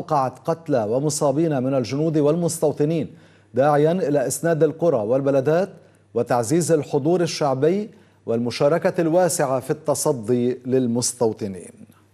وقعت قتلى ومصابين من الجنود والمستوطنين، داعيا إلى إسناد القرى والبلدات وتعزيز الحضور الشعبي والمشاركة الواسعة في التصدي للمستوطنين.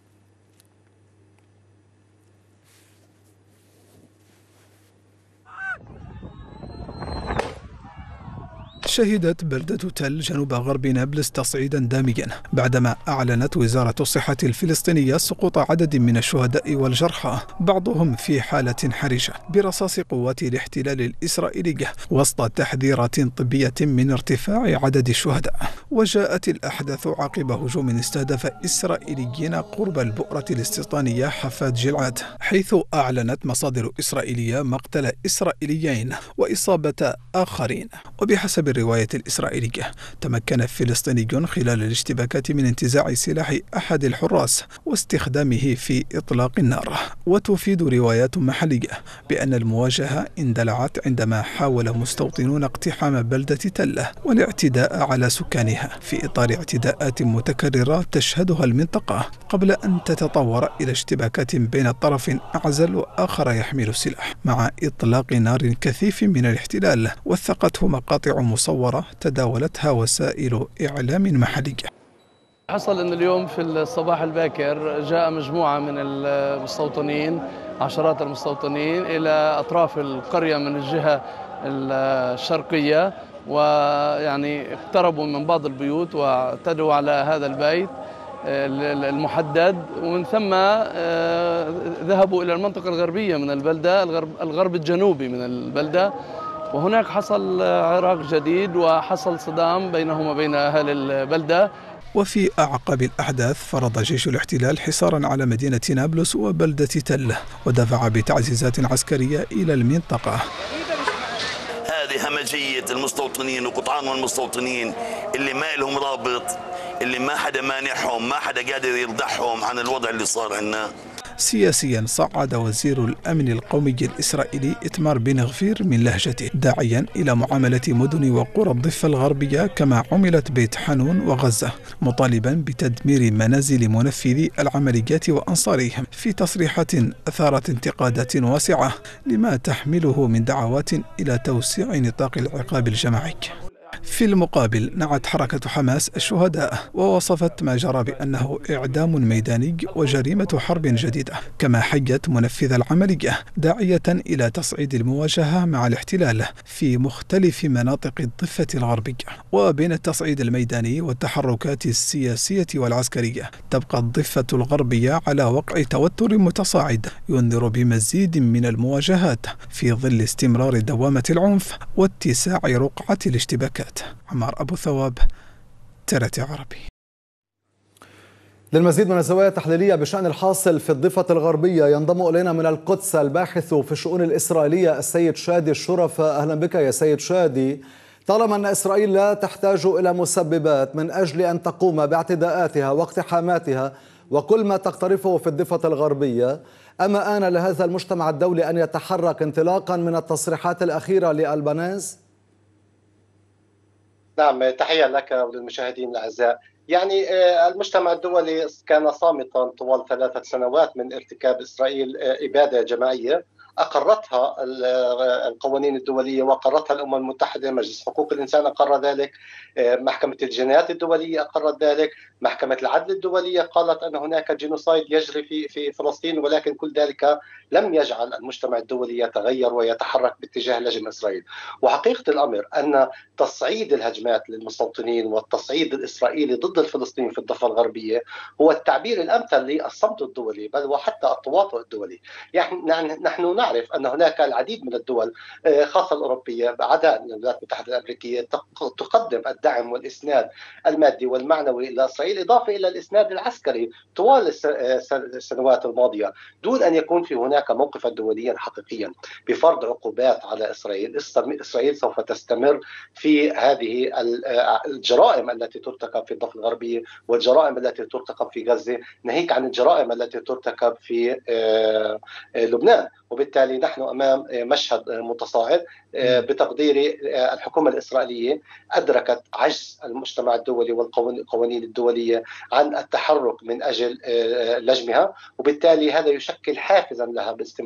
شهدت بلدة تل جنوب غرب نابلس تصعيدا داميا بعدما أعلنت وزارة الصحة الفلسطينية سقوط عدد من الشهداء والجرحى، بعضهم في حالة حرجة، برصاص قوات الاحتلال الإسرائيلية، وسط تحذيرات طبية من ارتفاع عدد الشهداء. وجاءت الأحداث عقب هجوم استهدف إسرائيليين قرب البؤرة الاستيطانية حفاد جلعاد، حيث أعلنت مصادر إسرائيلية مقتل إسرائيليين وإصابة آخرين. وبحسب الرواية الإسرائيلية، تمكن فلسطيني خلال الاشتباكات من انتزاع سلاح أحد الحراس واستخدامه في إطلاق النار. وتفيد روايات محلية بأن المواجهة اندلعت عندما حاول مستوطنون اقتحام بلدة تلة والاعتداء على سكانها في إطار اعتداءات متكررة تشهدها المنطقة، قبل أن تتطور إلى اشتباكات بين طرف أعزل وآخر يحمل السلاح، مع إطلاق نار كثيف من الاحتلال وثقته مقاطع مصورة تداولتها وسائل إعلام محلية. حصل أن اليوم في الصباح الباكر جاء مجموعة من المستوطنين، عشرات المستوطنين، إلى أطراف القرية من الجهة الشرقية، ويعني اقتربوا من بعض البيوت واعتدوا على هذا البيت المحدد، ومن ثم ذهبوا إلى المنطقة الغربية من البلدة، الغرب الجنوبي من البلدة، وهناك حصل عراك جديد وحصل صدام بينهم وبين أهل البلدة. وفي أعقاب الأحداث فرض جيش الاحتلال حصارا على مدينة نابلس وبلدة تل، ودفع بتعزيزات عسكرية إلى المنطقة. هذه همجية المستوطنين وقطعان المستوطنين اللي ما لهم رابط، اللي ما حدا مانحهم، ما حدا قادر يرضعهم عن الوضع اللي صار عنا. سياسيا صعد وزير الأمن القومي الإسرائيلي إتمار بن غفير من لهجته، داعيا إلى معاملة مدن وقرى الضفة الغربية كما عملت بيت حانون وغزة، مطالبا بتدمير منازل منفذي العمليات وأنصارهم، في تصريحات أثارت انتقادات واسعة لما تحمله من دعوات إلى توسيع نطاق العقاب الجماعي. في المقابل نعت حركة حماس الشهداء، ووصفت ما جرى بأنه إعدام ميداني وجريمة حرب جديدة، كما حيت منفذ العملية داعية إلى تصعيد المواجهة مع الاحتلال في مختلف مناطق الضفة الغربية. وبين التصعيد الميداني والتحركات السياسية والعسكرية، تبقى الضفة الغربية على وقع توتر متصاعد ينذر بمزيد من المواجهات في ظل استمرار دوامة العنف واتساع رقعة الاشتباكات. عمار أبو ثواب، TRT عربي. للمزيد من الزوايا التحليلية بشأن الحاصل في الضفة الغربية ينضم إلينا من القدس الباحث في الشؤون الإسرائيلية السيد شادي الشرفة. أهلا بك يا سيد شادي. طالما أن إسرائيل لا تحتاج إلى مسببات من أجل أن تقوم باعتداءاتها واقتحاماتها وكل ما تقترفه في الضفة الغربية، أما آن لهذا المجتمع الدولي أن يتحرك انطلاقا من التصريحات الأخيرة لألبانيز؟ نعم، تحية لك وللمشاهدين الأعزاء. يعني المجتمع الدولي كان صامتا طوال 3 سنوات من ارتكاب إسرائيل إبادة جماعية أقرتها القوانين الدولية وأقرتها الأمم المتحدة، مجلس حقوق الإنسان أقر ذلك، محكمة الجنايات الدولية أقرت ذلك، محكمة العدل الدولية قالت أن هناك جينوسايد يجري في فلسطين، ولكن كل ذلك لم يجعل المجتمع الدولي يتغير ويتحرك باتجاه لجم إسرائيل. وحقيقة الأمر أن تصعيد الهجمات للمستوطنين والتصعيد الإسرائيلي ضد الفلسطينيين في الضفة الغربية هو التعبير الأمثل للصمت الدولي، بل وحتى التواطؤ الدولي. يعني نحن نعرف أن هناك العديد من الدول خاصة الأوروبية عدا الولايات المتحدة الأمريكية تقدم الدعم والإسناد المادي والمعنوي إلى إسرائيل، إضافة إلى الإسناد العسكري طوال السنوات الماضية، دون أن يكون في هناك موقفا دوليا حقيقيا بفرض عقوبات على إسرائيل. إسرائيل سوف تستمر في هذه الجرائم التي ترتكب في الضفة الغربية والجرائم التي ترتكب في غزة، ناهيك عن الجرائم التي ترتكب في لبنان. وبالتالي نحن أمام مشهد متصاعد. بتقديري الحكومة الإسرائيلية أدركت عجز المجتمع الدولي والقوانين الدولية عن التحرك من أجل لجمها، وبالتالي هذا يشكل حافزا لها باستمرار